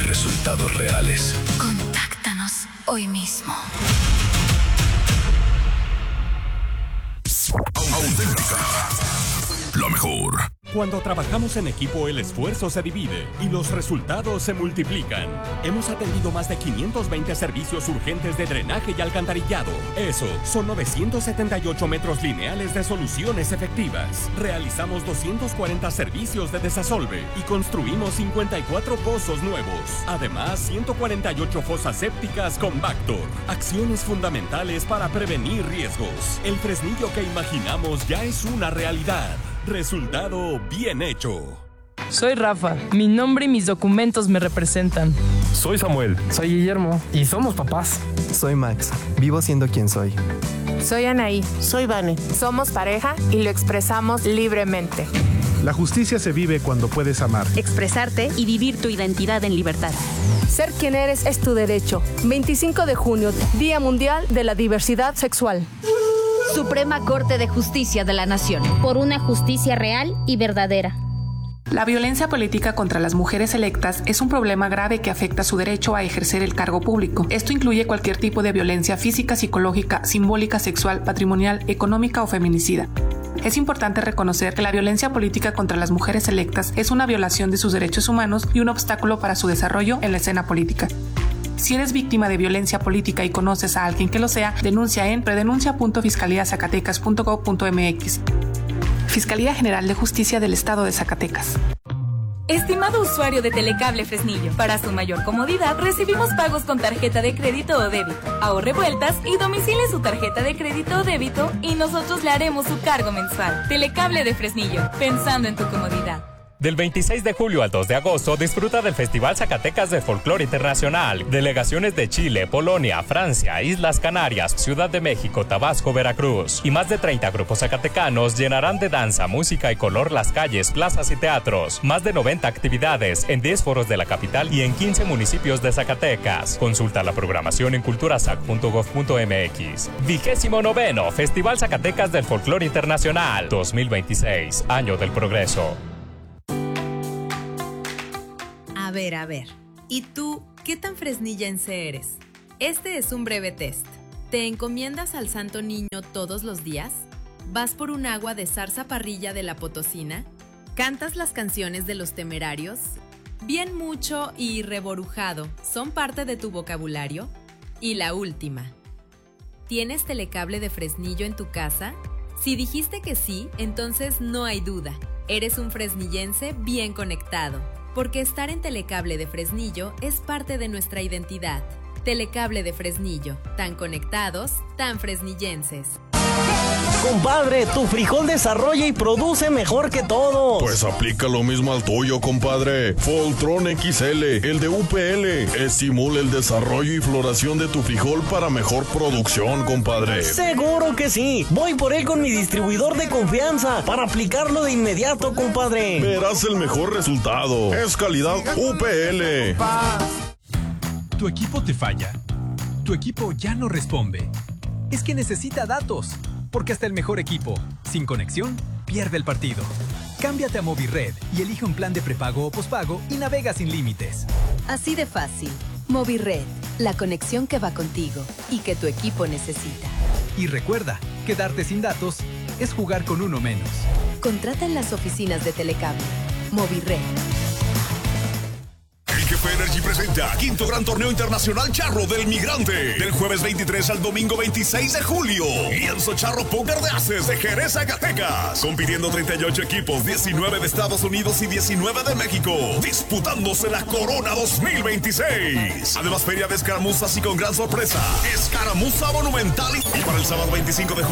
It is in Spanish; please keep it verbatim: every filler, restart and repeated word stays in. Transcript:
resultados reales. Contáctanos hoy mismo. Auténtica. Lo mejor. Cuando trabajamos en equipo, el esfuerzo se divide y los resultados se multiplican. Hemos atendido más de quinientos veinte servicios urgentes de drenaje y alcantarillado. Eso son novecientos setenta y ocho metros lineales de soluciones efectivas. Realizamos doscientos cuarenta servicios de desasolve y construimos cincuenta y cuatro pozos nuevos. Además, ciento cuarenta y ocho fosas sépticas con Bactor. Acciones fundamentales para prevenir riesgos. El Fresnillo que imaginamos ya es una realidad. Resultado bien hecho. Soy Rafa. Mi nombre y mis documentos me representan. Soy Samuel. Soy Guillermo. Y somos papás. Soy Max. Vivo siendo quien soy. Soy Anaí. Soy Vane. Somos pareja y lo expresamos libremente. La justicia se vive cuando puedes amar, expresarte y vivir tu identidad en libertad. Ser quien eres es tu derecho. veinticinco de junio, Día Mundial de la Diversidad Sexual. Suprema Corte de Justicia de la Nación. Por una justicia real y verdadera. La violencia política contra las mujeres electas es un problema grave que afecta su derecho a ejercer el cargo público. Esto incluye cualquier tipo de violencia física, psicológica, simbólica, sexual, patrimonial, económica o feminicida. Es importante reconocer que la violencia política contra las mujeres electas es una violación de sus derechos humanos y un obstáculo para su desarrollo en la escena política. Si eres víctima de violencia política y conoces a alguien que lo sea, denuncia en predenuncia punto fiscalía zacatecas punto gob punto mx. Fiscalía General de Justicia del Estado de Zacatecas. Estimado usuario de Telecable Fresnillo, para su mayor comodidad recibimos pagos con tarjeta de crédito o débito. Ahorre vueltas y domicile su tarjeta de crédito o débito y nosotros le haremos su cargo mensual. Telecable de Fresnillo, pensando en tu comodidad. Del veintiséis de julio al dos de agosto, disfruta del Festival Zacatecas de Folclore Internacional. Delegaciones de Chile, Polonia, Francia, Islas Canarias, Ciudad de México, Tabasco, Veracruz y más de treinta grupos zacatecanos llenarán de danza, música y color las calles, plazas y teatros. Más de noventa actividades en diez foros de la capital y en quince municipios de Zacatecas. Consulta la programación en culturazac punto gob punto mx. Vigésimo noveno Festival Zacatecas del Folclore Internacional dos mil veintiséis, Año del Progreso. A ver, a ver. ¿Y tú, qué tan fresnillense eres? Este es un breve test. ¿Te encomiendas al Santo Niño todos los días? ¿Vas por un agua de zarzaparrilla de la Potosina? ¿Cantas las canciones de los Temerarios? ¿Bien mucho y reborujado son parte de tu vocabulario? Y la última. ¿Tienes telecable de Fresnillo en tu casa? Si dijiste que sí, entonces no hay duda. Eres un fresnillense bien conectado. Porque estar en Telecable de Fresnillo es parte de nuestra identidad. Telecable de Fresnillo, tan conectados, tan fresnillenses. Compadre, tu frijol desarrolla y produce mejor que todos. Pues aplica lo mismo al tuyo, compadre. Foltron X L, el de U P L, estimula el desarrollo y floración de tu frijol para mejor producción, compadre. Seguro que sí. Voy por él con mi distribuidor de confianza para aplicarlo de inmediato, compadre. Verás el mejor resultado. Es calidad U P L. ¿Tu equipo te falla? ¿Tu equipo ya no responde? Es que necesita datos. Porque hasta el mejor equipo, sin conexión, pierde el partido. Cámbiate a Movirred y elige un plan de prepago o pospago y navega sin límites. Así de fácil. Movirred, la conexión que va contigo y que tu equipo necesita. Y recuerda, quedarte sin datos es jugar con uno menos. Contrata en las oficinas de Telecable. Movirred. Jefe Energy presenta quinto gran torneo internacional Charro del Migrante del jueves veintitrés al domingo veintiséis de julio. Lienzo Charro Póker de Aces de Jerez, Zacatecas. Compitiendo treinta y ocho equipos, diecinueve de Estados Unidos y diecinueve de México. Disputándose la Corona dos mil veintiséis. Además, feria de escaramuzas y con gran sorpresa, escaramuza monumental. Y para el sábado veinticinco de julio.